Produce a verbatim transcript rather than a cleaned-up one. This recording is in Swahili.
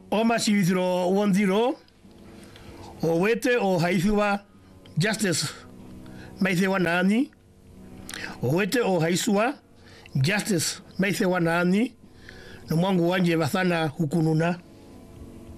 o masivithro one zero o wete o haithua justice maithe wanani o wete o haisua justice maithe wanani no mwangu wanje wathana hukununa